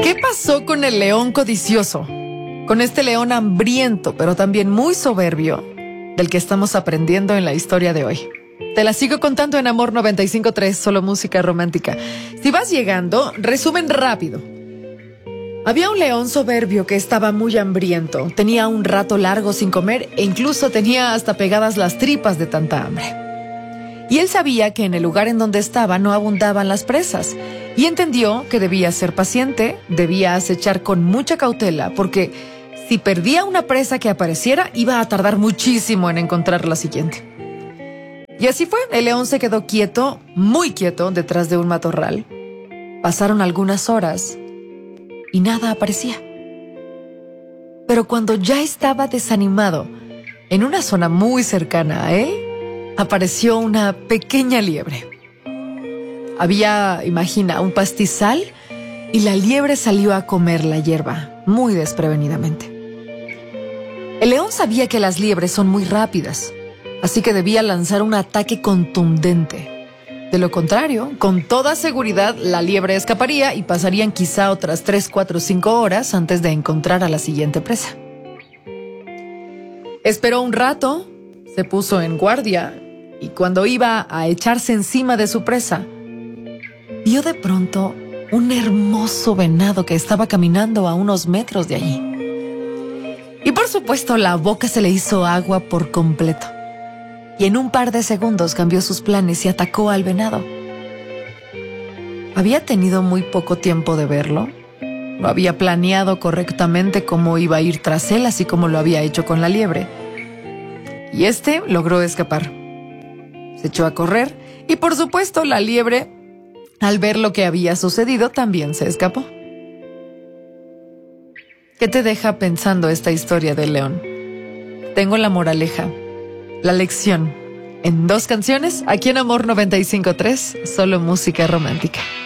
¿Qué pasó con el león codicioso? Con este león hambriento, pero también muy soberbio, del que estamos aprendiendo en la historia de hoy. Te la sigo contando en Amor 95.3, solo música romántica. Si vas llegando, resumen rápido. Había un león soberbio que estaba muy hambriento. Tenía un rato largo sin comer e incluso tenía hasta pegadas las tripas de tanta hambre. Y él sabía que en el lugar en donde estaba no abundaban las presas. Y entendió que debía ser paciente, debía acechar con mucha cautela, porque si perdía una presa que apareciera, iba a tardar muchísimo en encontrar la siguiente. Y así fue, el león se quedó quieto, muy quieto, detrás de un matorral. Pasaron algunas horas y nada aparecía. Pero cuando ya estaba desanimado, en una zona muy cercana a él, apareció una pequeña liebre. Había, imagina, un pastizal y la liebre salió a comer la hierba, muy desprevenidamente. El león sabía que las liebres son muy rápidas, así que debía lanzar un ataque contundente. De lo contrario, con toda seguridad, la liebre escaparía y pasarían quizá otras 3, 4, 5 horas antes de encontrar a la siguiente presa. Esperó un rato, se puso en guardia y cuando iba a echarse encima de su presa, vio de pronto un hermoso venado que estaba caminando a unos metros de allí. Y por supuesto, la boca se le hizo agua por completo. Y en un par de segundos cambió sus planes y atacó al venado. Había tenido muy poco tiempo de verlo. No había planeado correctamente cómo iba a ir tras él, así como lo había hecho con la liebre. Y este logró escapar. Se echó a correr y, por supuesto, la liebre, al ver lo que había sucedido, también se escapó. ¿Qué te deja pensando esta historia del león? Tengo la moraleja, la lección, en 2 canciones, aquí en Amor 95.3, solo música romántica.